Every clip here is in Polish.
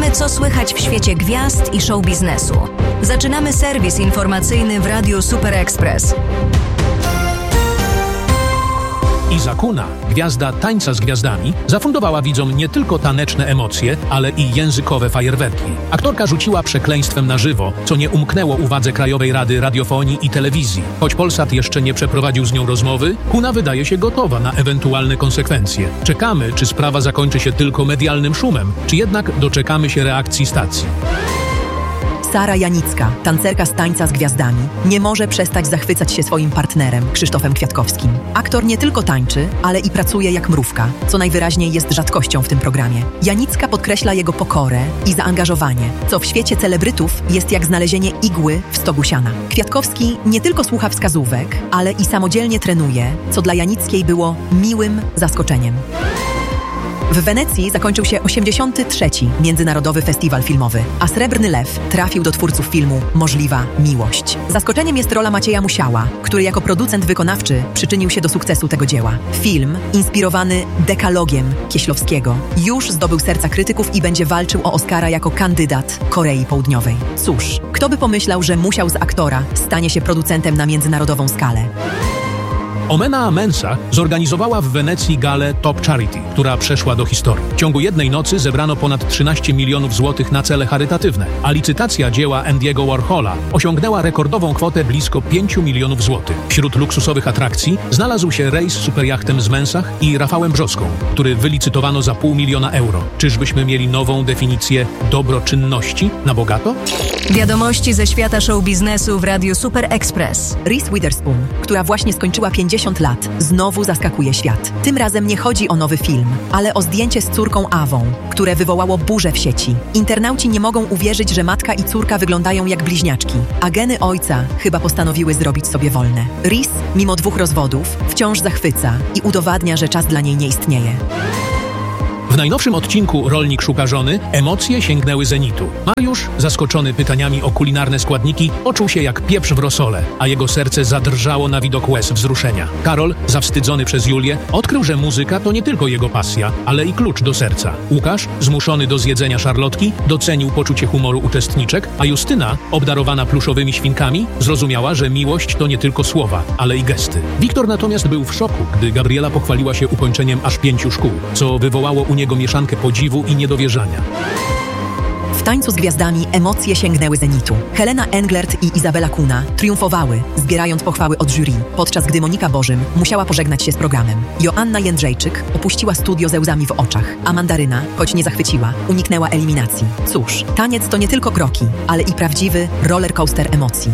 wiemy, co słychać w świecie gwiazd i show biznesu. Zaczynamy serwis informacyjny w Radiu Super Express. Iza Kuna, gwiazda Tańca z Gwiazdami, zafundowała widzom nie tylko taneczne emocje, ale i językowe fajerwerki. Aktorka rzuciła przekleństwem na żywo, co nie umknęło uwadze Krajowej Rady Radiofonii i Telewizji. Choć Polsat jeszcze nie przeprowadził z nią rozmowy, Kuna wydaje się gotowa na ewentualne konsekwencje. Czekamy, czy sprawa zakończy się tylko medialnym szumem, czy jednak doczekamy się reakcji stacji. Sara Janicka, tancerka z Tańca z Gwiazdami, nie może przestać zachwycać się swoim partnerem, Krzysztofem Kwiatkowskim. Aktor nie tylko tańczy, ale i pracuje jak mrówka, co najwyraźniej jest rzadkością w tym programie. Janicka podkreśla jego pokorę i zaangażowanie, co w świecie celebrytów jest jak znalezienie igły w stogu siana. Kwiatkowski nie tylko słucha wskazówek, ale i samodzielnie trenuje, co dla Janickiej było miłym zaskoczeniem. W Wenecji zakończył się 83. Międzynarodowy Festiwal Filmowy, a Srebrny Lew trafił do twórców filmu Możliwa Miłość. Zaskoczeniem jest rola Macieja Musiała, który jako producent wykonawczy przyczynił się do sukcesu tego dzieła. Film, inspirowany dekalogiem Kieślowskiego, już zdobył serca krytyków i będzie walczył o Oscara jako kandydat Korei Południowej. Cóż, kto by pomyślał, że Musiał z aktora stanie się producentem na międzynarodową skalę? Omena Mensa zorganizowała w Wenecji galę Top Charity, która przeszła do historii. W ciągu jednej nocy zebrano ponad 13 milionów złotych na cele charytatywne, a licytacja dzieła Andiego Warhola osiągnęła rekordową kwotę blisko 5 milionów złotych. Wśród luksusowych atrakcji znalazł się rejs superjachtem z Mensach i Rafałem Brzoską, który wylicytowano za $500 000 euro. Czyżbyśmy mieli nową definicję dobroczynności na bogato? Wiadomości ze świata show biznesu w Radiu Super Express. Reese Witherspoon, która właśnie skończyła 50 lat, znowu zaskakuje świat. Tym razem nie chodzi o nowy film, ale o zdjęcie z córką Awą, które wywołało burzę w sieci. Internauci nie mogą uwierzyć, że matka i córka wyglądają jak bliźniaczki, a geny ojca chyba postanowiły zrobić sobie wolne. Reese, mimo 2 rozwodów, wciąż zachwyca i udowadnia, że czas dla niej nie istnieje. W najnowszym odcinku Rolnik szuka żony emocje sięgnęły zenitu. Mariusz, zaskoczony pytaniami o kulinarne składniki, poczuł się jak pieprz w rosole, a jego serce zadrżało na widok łez wzruszenia. Karol, zawstydzony przez Julię, odkrył, że muzyka to nie tylko jego pasja, ale i klucz do serca. Łukasz, zmuszony do zjedzenia szarlotki, docenił poczucie humoru uczestniczek, a Justyna, obdarowana pluszowymi świnkami, zrozumiała, że miłość to nie tylko słowa, ale i gesty. Wiktor natomiast był w szoku, gdy Gabriela pochwaliła się ukończeniem aż 5 szkół, co wywołało u niego mieszankę podziwu i niedowierzania. W Tańcu z Gwiazdami emocje sięgnęły zenitu. Helena Englert i Izabela Kuna triumfowały, zbierając pochwały od jury, podczas gdy Monika Bożym musiała pożegnać się z programem. Joanna Jędrzejczyk opuściła studio ze łzami w oczach, a Mandaryna, choć nie zachwyciła, uniknęła eliminacji. Cóż, taniec to nie tylko kroki, ale i prawdziwy rollercoaster emocji.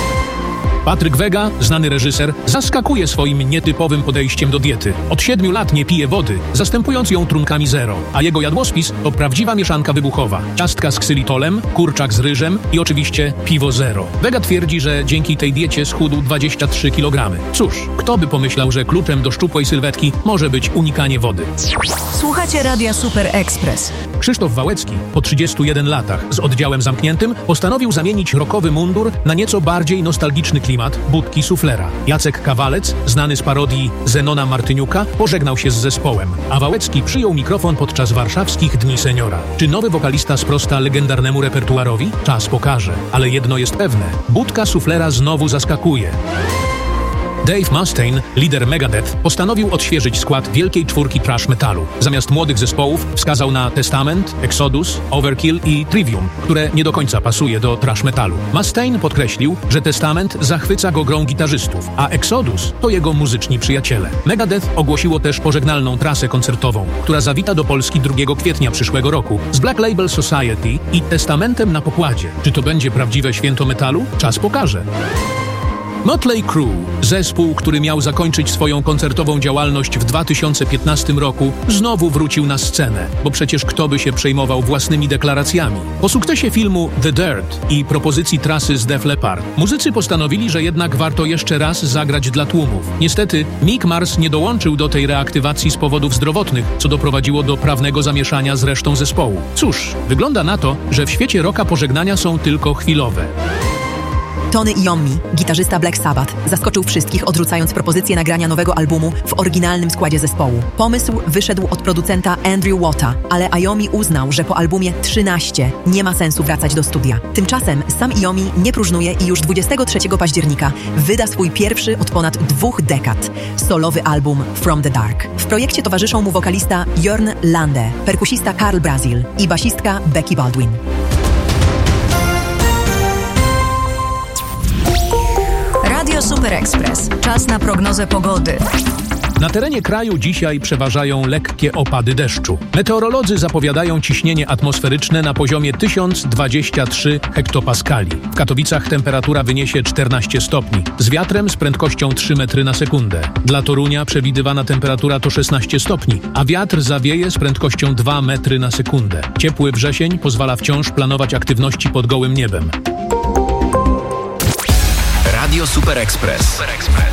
Patryk Wega, znany reżyser, zaskakuje swoim nietypowym podejściem do diety. Od 7 lat nie pije wody, zastępując ją trunkami zero, a jego jadłospis to prawdziwa mieszanka wybuchowa. Ciastka z ksylitolem, kurczak z ryżem i oczywiście piwo zero. Wega twierdzi, że dzięki tej diecie schudł 23 kg. Cóż, kto by pomyślał, że kluczem do szczupłej sylwetki może być unikanie wody. Słuchacie Radia Super Express. Krzysztof Wałecki, po 31 latach z oddziałem zamkniętym, postanowił zamienić rockowy mundur na nieco bardziej nostalgiczny klimat budki suflera. Jacek Kawalec, znany z parodii Zenona Martyniuka, pożegnał się z zespołem, a Wałecki przyjął mikrofon podczas warszawskich Dni Seniora. Czy nowy wokalista sprosta legendarnemu repertuarowi? Czas pokaże. Ale jedno jest pewne. Budka suflera znowu zaskakuje. Dave Mustaine, lider Megadeth, postanowił odświeżyć skład wielkiej czwórki thrash metalu. Zamiast młodych zespołów wskazał na Testament, Exodus, Overkill i Trivium, które nie do końca pasuje do thrash metalu. Mustaine podkreślił, że Testament zachwyca go grą gitarzystów, a Exodus to jego muzyczni przyjaciele. Megadeth ogłosiło też pożegnalną trasę koncertową, która zawita do Polski 2 kwietnia przyszłego roku z Black Label Society i Testamentem na pokładzie. Czy to będzie prawdziwe święto metalu? Czas pokaże. Motley Crue, zespół, który miał zakończyć swoją koncertową działalność w 2015 roku, znowu wrócił na scenę, bo przecież kto by się przejmował własnymi deklaracjami. Po sukcesie filmu The Dirt i propozycji trasy z Def Leppard, muzycy postanowili, że jednak warto jeszcze raz zagrać dla tłumów. Niestety, Mick Mars nie dołączył do tej reaktywacji z powodów zdrowotnych, co doprowadziło do prawnego zamieszania z resztą zespołu. Cóż, wygląda na to, że w świecie rocka pożegnania są tylko chwilowe. Tony Iommi, gitarzysta Black Sabbath, zaskoczył wszystkich, odrzucając propozycję nagrania nowego albumu w oryginalnym składzie zespołu. Pomysł wyszedł od producenta Andrew Watta, ale Iommi uznał, że po albumie 13 nie ma sensu wracać do studia. Tymczasem sam Iommi nie próżnuje i już 23 października wyda swój pierwszy od ponad 2 dekad solowy album From the Dark. W projekcie towarzyszą mu wokalista Jörn Lande, perkusista Karl Brazil i basistka Becky Baldwin. Radio Super Express. Czas na prognozę pogody. Na terenie kraju dzisiaj przeważają lekkie opady deszczu. Meteorolodzy zapowiadają ciśnienie atmosferyczne na poziomie 1023 hektopaskali. W Katowicach temperatura wyniesie 14 stopni, z wiatrem z prędkością 3 metry na sekundę. Dla Torunia przewidywana temperatura to 16 stopni, a wiatr zawieje z prędkością 2 metry na sekundę. Ciepły wrzesień pozwala wciąż planować aktywności pod gołym niebem. Radio Super Express.